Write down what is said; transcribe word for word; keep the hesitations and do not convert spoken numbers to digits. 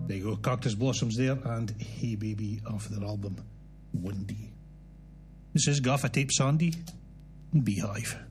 There you go, Cactus Blossoms there, and Hey Baby off their album Windy. This is Gaffer Tape Sandy and Beehive.